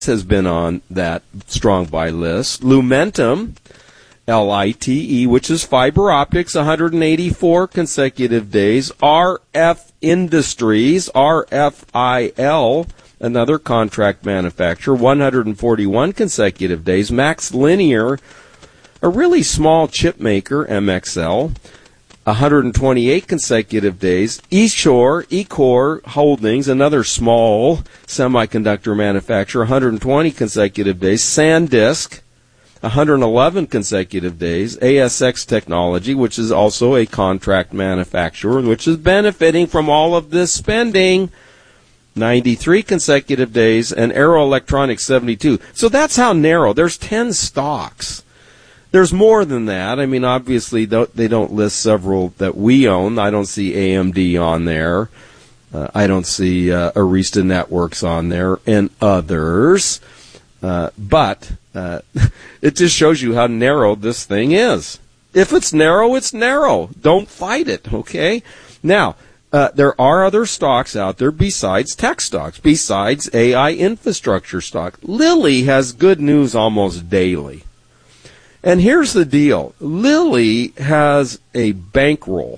has been on that strong buy list. Lumentum, LITE, which is fiber optics, 184 consecutive days. RF Industries, RFIL, another contract manufacturer, 141 consecutive days. Max Linear, a really small chip maker, MXL, 128 consecutive days. Ecor Holdings, another small semiconductor manufacturer, 120 consecutive days. SanDisk, 111 consecutive days. ASX Technology, which is also a contract manufacturer, which is benefiting from all of this spending, 93 consecutive days. And Arrow Electronics, 72. So that's how narrow. There's 10 stocks. There's more than that. I mean, obviously, they don't list several that we own. I don't see AMD on there. I don't see Arista Networks on there and others. But it just shows you how narrow this thing is. If it's narrow, it's narrow. Don't fight it, okay? Now, there are other stocks out there besides tech stocks, besides AI infrastructure stock. Lilly has good news almost daily. And here's the deal. Lilly has a bankroll.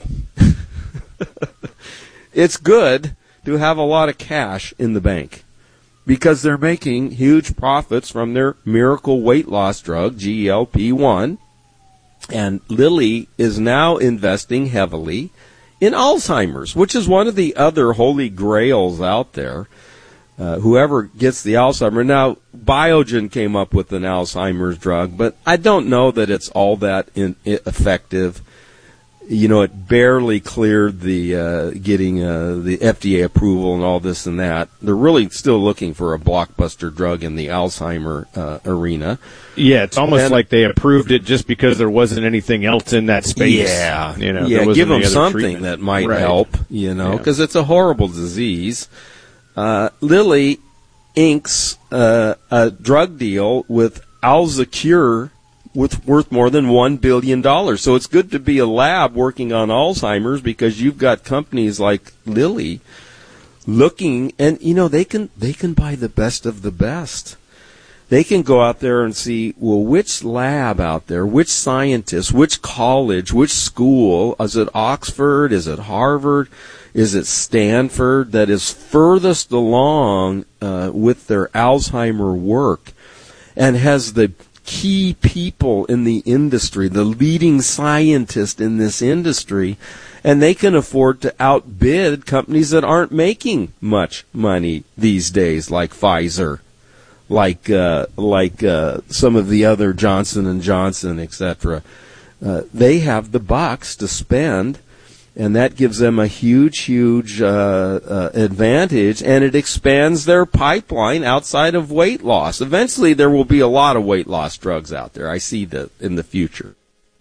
It's good to have a lot of cash in the bank because they're making huge profits from their miracle weight loss drug, GLP-1. And Lilly is now investing heavily in Alzheimer's, which is one of the other holy grails out there. Whoever gets the Alzheimer's. Now, Biogen came up with an Alzheimer's drug, but I don't know that it's all that effective. You know, it barely cleared the getting the FDA approval and all this and that. They're really still looking for a blockbuster drug in the Alzheimer arena. Yeah, it's almost like they approved it just because there wasn't anything else in that space. Yeah, you know, give them something that might help, you know, because it's a horrible disease. Lilly inks a drug deal with Alzacure worth more than $1 billion. So it's good to be a lab working on Alzheimer's because you've got companies like Lilly looking, and you know they can buy the best of the best. They can go out there and see, well, which lab out there, which scientist, which college, which school, is it Oxford, is it Harvard, is it Stanford, that is furthest along with their Alzheimer work and has the key people in the industry, the leading scientist in this industry, and they can afford to outbid companies that aren't making much money these days, like Pfizer, like some of the other Johnson & Johnson, etc. They have the bucks to spend, and that gives them a huge advantage, and it expands their pipeline outside of weight loss. Eventually, there will be a lot of weight loss drugs out there. I see that in the future.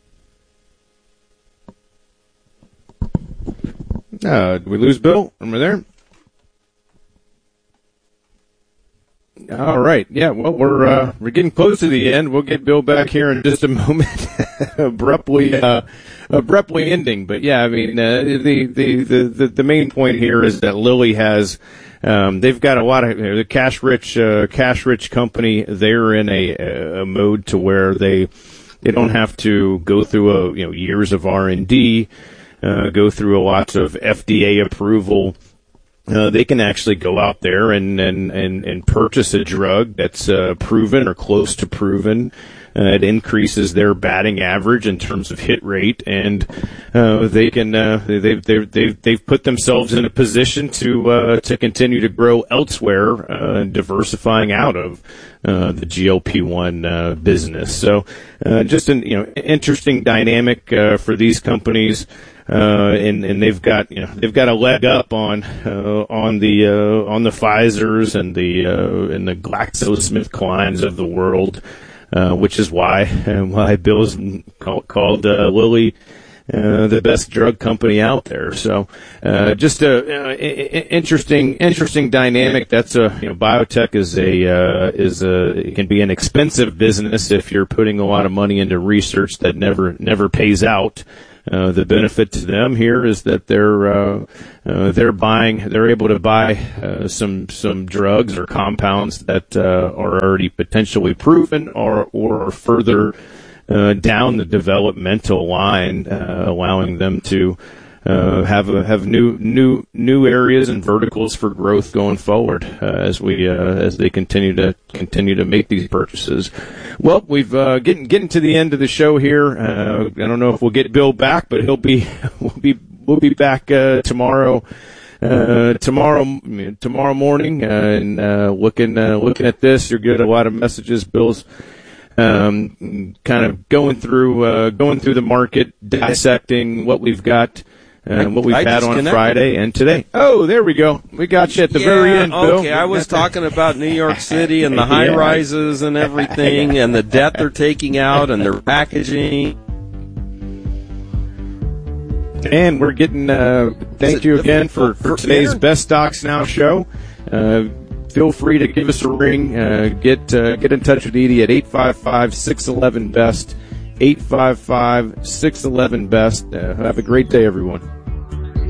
Did we lose Bill? Am I there? All right. Yeah. Well, we're getting close to the end. We'll get Bill back here in just a moment. abruptly ending. But yeah, I mean, the main point here is that Lilly has, they've got a lot of the cash rich company. They're in a mode to where they don't have to go through years of R&D, go through lots of FDA approval. They can actually go out there and purchase a drug that's proven or close to proven. It increases their batting average in terms of hit rate, and they can they've put themselves in a position to continue to grow elsewhere, diversifying out of the GLP-1 business. So just an interesting dynamic for these companies. And they've got a leg up on the Pfizers and the GlaxoSmithKlines of the world, which is why Bill's called Lilly the best drug company out there. So just a interesting dynamic. That's biotech it can be an expensive business if you're putting a lot of money into research that never pays out. The benefit to them here is that they're able to buy some drugs or compounds that are already potentially proven or further down the developmental line, allowing them to have new areas and verticals for growth going forward as they continue to make these purchases. Well, we've getting to the end of the show here. I don't know if we'll get Bill back, but we'll be back tomorrow. Tomorrow morning, and looking at this, you'll get a lot of messages. Bill's kind of going through the market, dissecting what we've got. What we've had on Friday and today. Oh, there we go. We got you at the very end, Bill. Okay, I was talking about New York City and the high rises and everything and the debt they're taking out and their packaging. And we're getting, thank you again for today's Best Stocks Now show. Feel free to give us a ring. Get in touch with Edie at 855-611-BEST. 855-611-BEST. Have a great day, everyone.